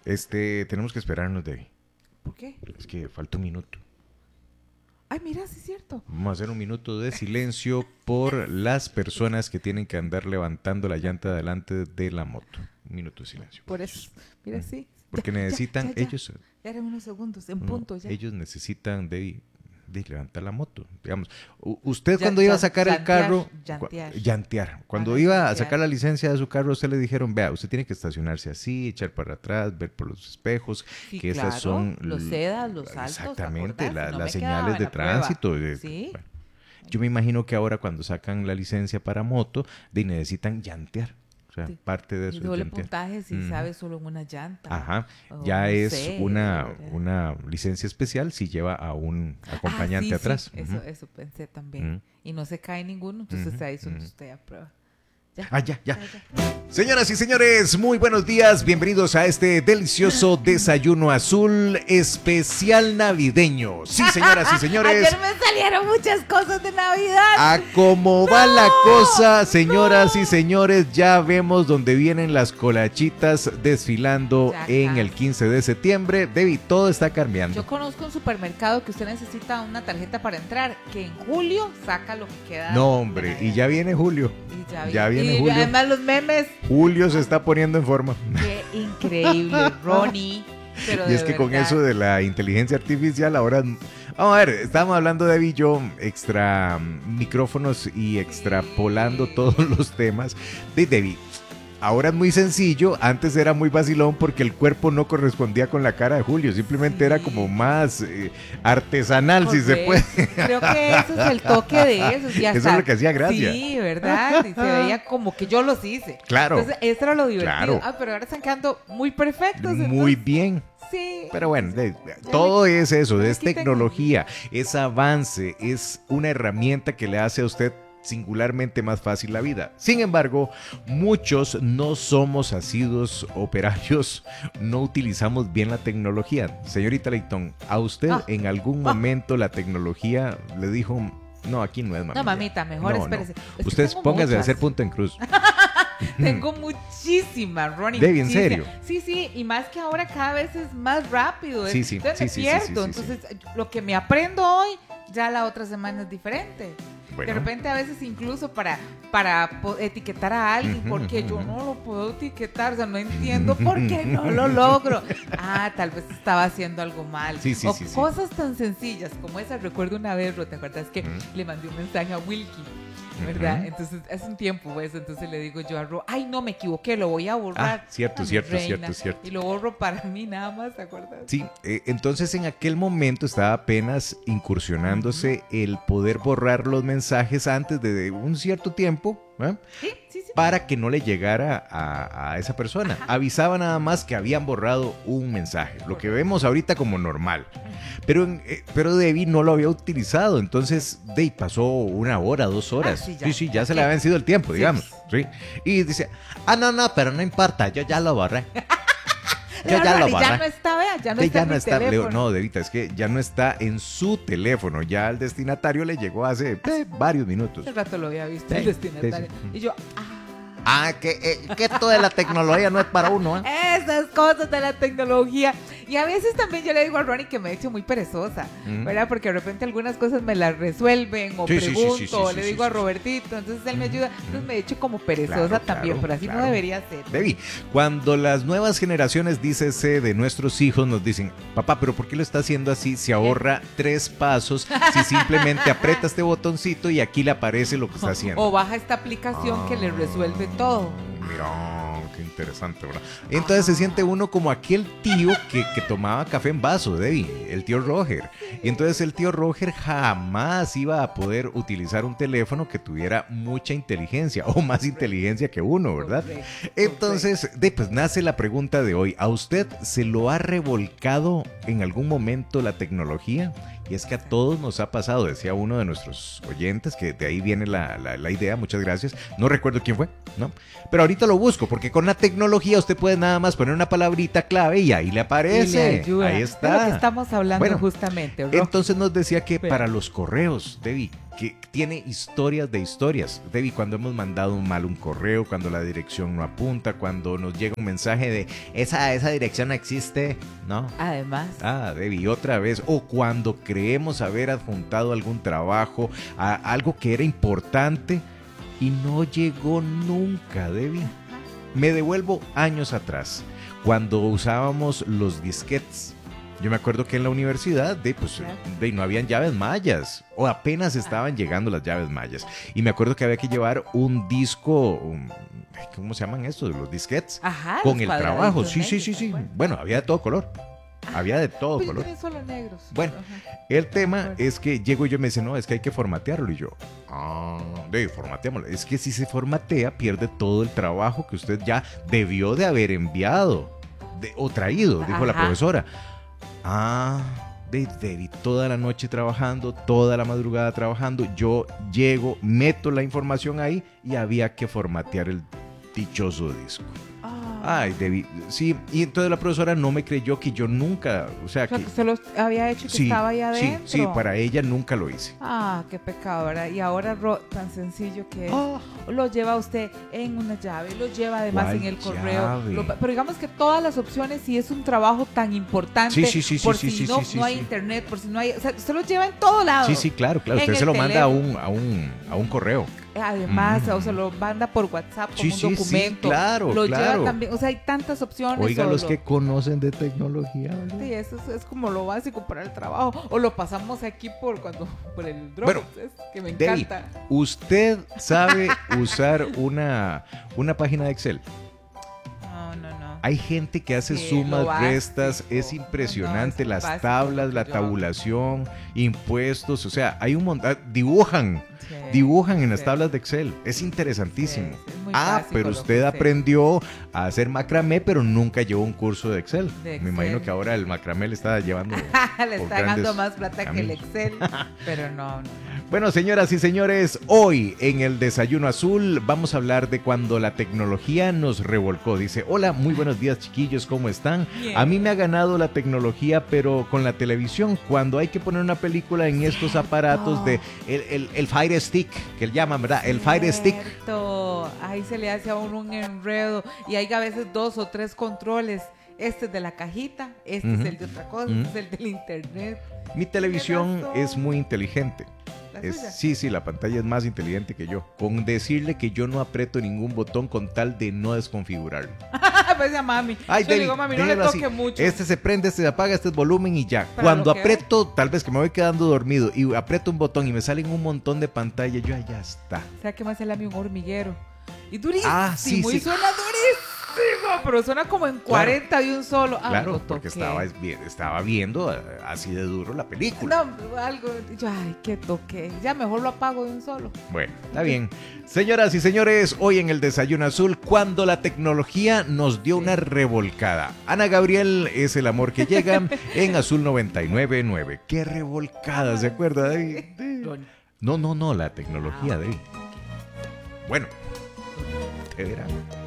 Tenemos que esperarnos, Debbie. ¿Por qué? Es que falta un minuto. Ay, mira, sí es cierto. Vamos a hacer un minuto de silencio por las personas que tienen que andar levantando la llanta de adelante de la moto. Un minuto de silencio. Por eso, mira, sí. Porque necesitan ellos... Ya eran unos segundos, en punto ya. Ellos necesitan de levantar la moto, digamos. Usted cuando iba a sacar el carro... Llantear. Cuando iba a sacar la licencia de su carro, a usted le dijeron, vea, usted tiene que estacionarse así, echar para atrás, ver por los espejos, sí, que claro, esas son... los sedas, los saltos. Exactamente, no las señales de tránsito. ¿Sí? Bueno, yo me imagino que ahora cuando sacan la licencia para moto, necesitan llantear. O sea, parte de eso. Doble puntaje si sabes solo en una llanta. Ajá. Ya es una licencia especial si lleva a un acompañante atrás. Sí. Eso pensé también. Y no se cae ninguno, entonces ahí es donde usted aprueba. Ya. Señoras y señores, muy buenos días. Bienvenidos a este delicioso desayuno azul especial navideño. Sí, señoras y señores. Ayer me salieron muchas cosas de Navidad. A cómo va la cosa, señoras y señores, ya vemos donde vienen las colachitas desfilando en el 15 de septiembre. Debbie, todo está cambiando. Yo conozco un supermercado que usted necesita una tarjeta para entrar, que en julio saca lo que queda. No, hombre, y ya viene julio. Ya viene Julio. Además los memes. Julio se está poniendo en forma. Qué increíble, Ronnie. Pero y es que con eso de la inteligencia artificial ahora... Vamos a ver, estábamos hablando de yo extra micrófonos y extrapolando todos los temas de Debbie. Ahora es muy sencillo, antes era muy vacilón porque el cuerpo no correspondía con la cara de Julio, simplemente era como más artesanal, si se puede. Creo que eso es el toque de eso. Ya eso es lo que hacía gracia. Sí, ¿verdad? Y se veía como que yo los hice. Claro. Entonces, eso era lo divertido. Claro. Pero ahora están quedando muy perfectos. Muy bien. Sí. Pero bueno, todo es eso, es tecnología, es avance, es una herramienta que le hace a usted singularmente más fácil la vida. Sin embargo, muchos no somos asiduos operarios, no utilizamos bien la tecnología. Señorita Leighton, ¿a usted en algún momento la tecnología le dijo, no, aquí no es, mamita? No, mamita, mejor espérese. No. Usted póngase a hacer punto en cruz. Tengo muchísimas, Ronnie. Debbie, ¿en serio? Sí, y más que ahora cada vez es más rápido. Sí. Entonces me pierdo. Entonces, lo que me aprendo hoy, ya la otra semana es diferente. Bueno. De repente a veces incluso para etiquetar a alguien, porque yo no lo puedo etiquetar, o sea, no entiendo por qué no lo logro. Tal vez estaba haciendo algo mal. Sí. Cosas tan sencillas como esa. Recuerdo una vez, ¿te acuerdas que le mandé un mensaje a Wilkie? ¿Verdad? Entonces, hace un tiempo, pues, entonces le digo yo a Ro, ay, no, me equivoqué, lo voy a borrar. Cierto. Y lo borro para mí nada más, ¿te acuerdas? Sí, entonces en aquel momento estaba apenas incursionándose el poder borrar los mensajes antes de un cierto tiempo, Sí. Para que no le llegara a esa persona. Avisaba nada más que habían borrado un mensaje, lo que vemos ahorita como normal. Pero Debbie no lo había utilizado, entonces pasó 1 hora, 2 horas. Sí, ya se le había vencido el tiempo, digamos. Sí. Y dice, no, pero no importa, yo ya lo borré. Ya no está, vea, ya no está en mi teléfono. No, Debita, es que ya no está en su teléfono. Ya al destinatario le llegó hace varios minutos. Hace rato lo había visto, el destinatario. Y yo, que esto de la tecnología no es para uno, Esas cosas de la tecnología. Y a veces también yo le digo a Ronnie que me he hecho muy perezosa, ¿verdad? Porque de repente algunas cosas me las resuelven o pregunto, o le digo a Robertito, entonces él me ayuda. Entonces me he hecho como perezosa también, pero así no debería ser. Debbie, cuando las nuevas generaciones, dícese de nuestros hijos, nos dicen, papá, pero ¿por qué lo está haciendo así? Se ahorra 3 pasos si simplemente aprieta este botoncito y aquí le aparece lo que está haciendo. O baja esta aplicación que le resuelve todo. Mira, qué interesante, ¿verdad? Entonces se siente uno como aquel tío que tomaba café en vaso, Debbie, el tío Roger. Y entonces el tío Roger jamás iba a poder utilizar un teléfono que tuviera mucha inteligencia o más inteligencia que uno, ¿verdad? Entonces, pues nace la pregunta de hoy. ¿A usted se lo ha revolcado en algún momento la tecnología? Y es que a todos nos ha pasado, decía uno de nuestros oyentes, que de ahí viene la idea, muchas gracias. No recuerdo quién fue, ¿no? Pero ahorita lo busco, porque con la tecnología usted puede nada más poner una palabrita clave y ahí le aparece. Ahí está. De lo que estamos hablando justamente, ¿no? Entonces nos decía que para los correos, Debbie, que tiene historias de historias. Debbie, cuando hemos mandado mal un correo, cuando la dirección no apunta, cuando nos llega un mensaje de esa dirección no existe, ¿no? Además. Debbie, otra vez. O cuando creemos haber adjuntado algún trabajo, a algo que era importante y no llegó nunca, Debbie. Me devuelvo años atrás, cuando usábamos los disquetes. Yo me acuerdo que en la universidad no habían llaves mayas o apenas estaban llegando las llaves mayas. Y me acuerdo que había que llevar un disco, ¿cómo se llaman estos? Los disquetes. Ajá, con el trabajo. Sí. Bueno. Bueno, había de todo color. Había de todo pues color. Yo solo negros. Bueno, el tema es que llego y yo me dice, no, es que hay que formatearlo. Y yo, formateémoslo. Es que si se formatea, pierde todo el trabajo que usted ya debió de haber enviado o traído, dijo la profesora. David, toda la noche trabajando, toda la madrugada trabajando. Yo llego, meto la información ahí y había que formatear el dichoso disco. Ay, David, sí, y entonces la profesora no me creyó que yo nunca, o sea que se los había hecho que estaba ahí adentro. Sí, para ella nunca lo hice. Qué pecado, ¿verdad? Y ahora tan sencillo que es. Lo lleva usted en una llave, lo lleva además en el correo. Pero digamos que todas las opciones, si es un trabajo tan importante, por si no hay internet, por si no hay, o sea, usted lo lleva en todo lado. Sí, claro, usted se lo manda a un correo. Además, o se lo manda por WhatsApp como un documento. Claro. Lleva también, o sea, hay tantas opciones. Oiga, los que conocen de tecnología, ¿verdad? Sí, eso es como lo básico para el trabajo. O lo pasamos aquí por el Dropbox, que me encanta. Debbie, ¿usted sabe usar una página de Excel? No. Hay gente que hace sumas, restas, es impresionante, las tablas, la tabulación, impuestos, o sea, hay un montón, dibujan en las tablas de Excel, es interesantísimo. Pero usted aprendió a hacer macramé, pero nunca llevó un curso de Excel. Me imagino que ahora el macramé le está llevando le está dando más plata que el Excel, pero no. Bueno, señoras y señores, hoy en el Desayuno Azul vamos a hablar de cuando la tecnología nos revolcó. Dice, hola, muy buenos días, chiquillos, ¿cómo están? Bien. A mí me ha ganado la tecnología, pero con la televisión, cuando hay que poner una película en estos aparatos de el Fire Stick, que le llaman, ¿verdad? El Fire Stick. Ahí se le hace a uno un enredo y hay a veces 2 o 3 controles. Este es de la cajita, este es el de otra cosa, este es el del internet. Mi televisión es muy inteligente. Sí, la pantalla es más inteligente que yo. Con decirle que yo no aprieto ningún botón con tal de no desconfigurarlo. Pues a mami. Ay, yo digo, mami, no le toque mucho. Este se prende, este se apaga, este es volumen y ya. Cuando aprieto, tal vez que me voy quedando dormido y aprieto un botón y me salen un montón de pantalla, yo ya está. O sea, que me sale a mí un hormiguero. Y durísimo. Sí. Y suena durísimo, pero suena como en 40 de un solo. Claro, porque estaba viendo así de duro la película. No, algo. Yo, qué toque. Ya mejor lo apago de un solo. Bueno, está bien. Señoras y señores, hoy en el Desayuno Azul, cuando la tecnología nos dio una revolcada. Ana Gabriel es el amor que llega en Azul 99.9. Qué revolcada, ¿se acuerda, David? No, la tecnología, David. Bueno, te verán.